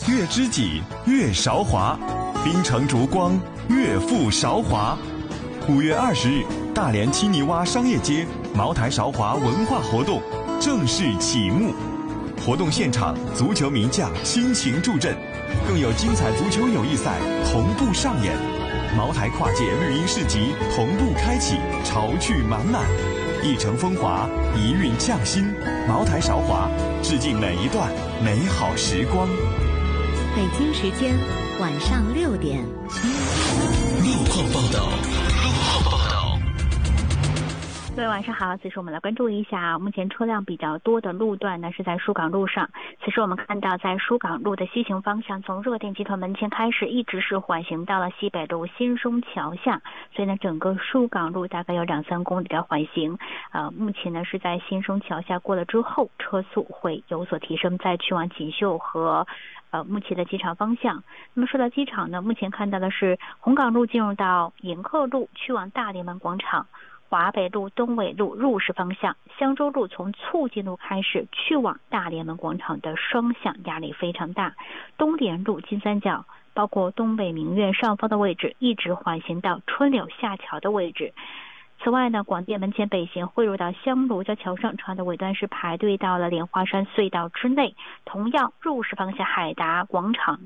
越知己越韶华，滨城烛光越富韶华。5月20日，大连七泥洼商业街茅台韶华文化活动正式启幕。活动现场，足球名将倾情助阵，更有精彩足球友谊赛同步上演。茅台跨界绿茵市集同步开启，潮趣满满，一城风华，一韵匠心。茅台韶华，致敬每一段美好时光。 北京时间晚上6点。 路况报道。 各位晚上好，此时我们来关注一下目前车辆比较多的路段呢，是在疏港路上。此时我们看到在疏港路的西行方向，从热电集团门前开始，一直是缓行到了西北路新松桥下，所以呢，整个疏港路大概有2-3公里的缓行。目前呢是在新松桥下过了之后，车速会有所提升，再去往锦绣和目前的机场方向。那么说到机场呢，目前看到的是红港路进入到迎客路，去往大连门广场。华北路、东纬路入市方向，香洲路从促进路开始去往大连门广场的双向压力非常大。东联路、金三角，包括东北名苑上方的位置，一直缓行到春柳下桥的位置。此外呢，广电门前北行汇入到香炉交桥上，长的尾端是排队到了莲花山隧道之内。同样入市方向，海达广场